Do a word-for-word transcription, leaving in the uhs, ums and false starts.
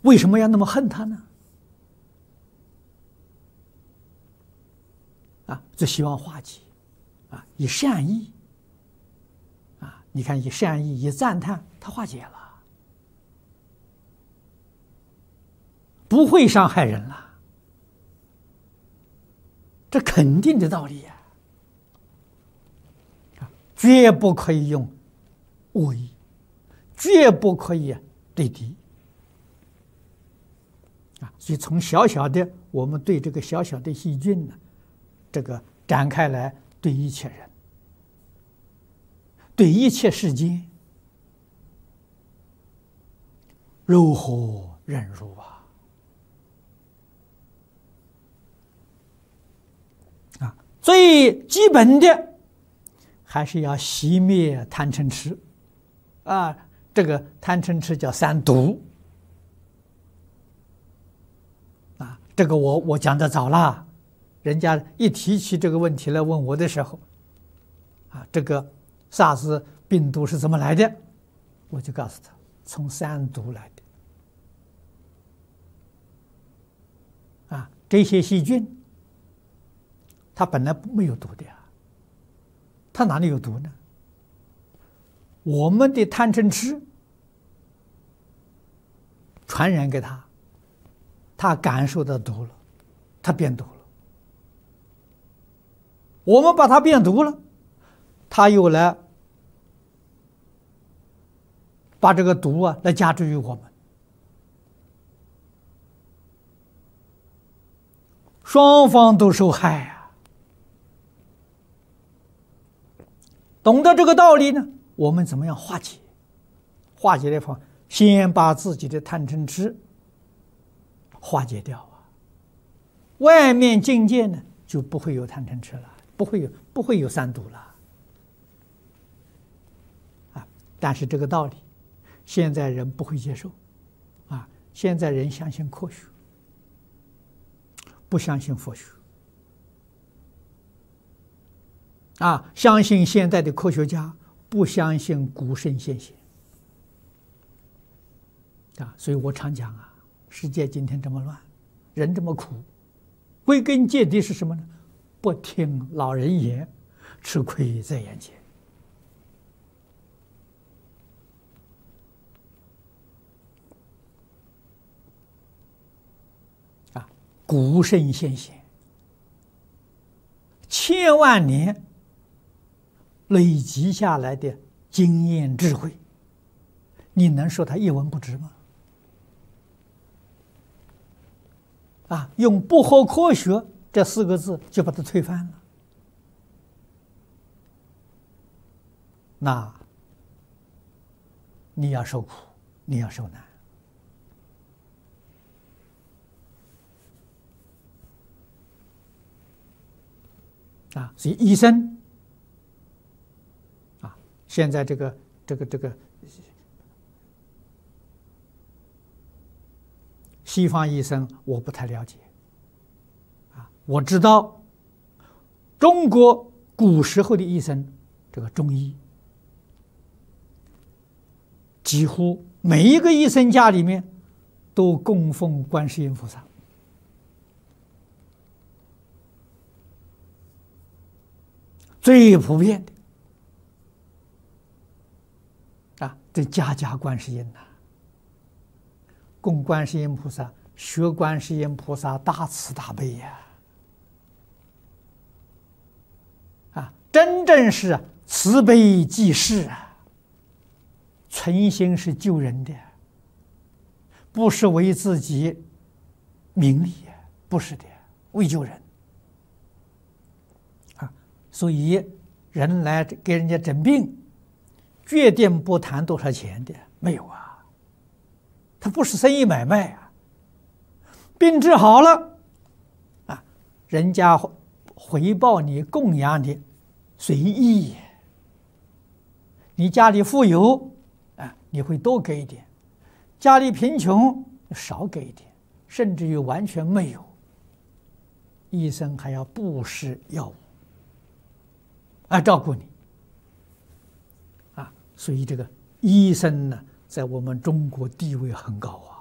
为什么要那么恨他呢？啊，就希望化解，啊，以善意，啊，你看以善意以赞叹，他化解了，不会伤害人了，这肯定的道理呀，啊，绝不可以用恶意，绝不可以对敌。啊，所以从小小的我们对这个小小的细菌呢，这个展开来对一切人，对一切世间，柔和忍辱啊！啊，最基本的还是要熄灭贪嗔痴啊，这个贪嗔痴叫三毒。这个我我讲的早了，人家一提起这个问题来问我的时候，啊，这个 SARS 病毒是怎么来的，我就告诉他，从三毒来的。啊，这些细菌，它本来没有毒的呀，它哪里有毒呢？我们的贪嗔痴传染给他。他感受到毒了，他变毒了。我们把他变毒了，他又来把这个毒啊来加诸于我们，双方都受害啊。懂得这个道理呢，我们怎么样化解？化解的方法，先把自己的贪嗔痴化解掉啊，外面境界呢就不会有贪嗔痴了，不会有不会有三毒了啊。但是这个道理，现在人不会接受啊。现在人相信科学，不相信佛学啊，相信现在的科学家，不相信古圣先贤啊。所以我常讲啊。世界今天这么乱，人这么苦，归根结底是什么呢？不听老人言，吃亏在眼前。啊，古圣先贤千万年累积下来的经验智慧，你能说他一文不值吗？啊，用不合科学这四个字就把它推翻了，那你要受苦，你要受难啊！所以医生啊，现在这个这个这个西方医生我不太了解，啊，我知道中国古时候的医生，这个中医，几乎每一个医生家里面都供奉观世音菩萨，最普遍的啊，这家家观世音呐。供观世音菩萨，学观世音菩萨大慈大悲呀！啊，真正是慈悲济世啊，存心是救人的，不是为自己名利，不是的，为救人啊。所以人来给人家诊病，决定不谈多少钱的，没有啊。它不是生意买卖啊，病治好了，啊，人家回报你供养你，随意。你家里富有，啊，你会多给一点；家里贫穷，少给一点，甚至于完全没有。医生还要布施药物，啊，照顾你，啊，所以这个医生呢，在我们中国地位很高啊。